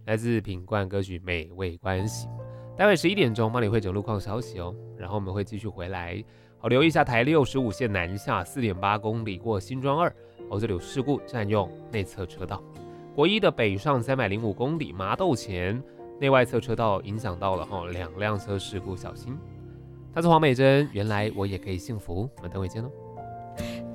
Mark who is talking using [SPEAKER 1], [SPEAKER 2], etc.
[SPEAKER 1] 来自品冠歌曲《美味关系》。待会11点钟帮你会整路况消息哦，然后我们会继续回来。好，留意一下台65线南下 4.8 公里过新庄2，这里有事故，占用内侧车道。国一的北上305公里麻豆前内外侧车道影响到了2辆车事故，小心。她是黄美珍，原来我也可以幸福，我们等会见喽。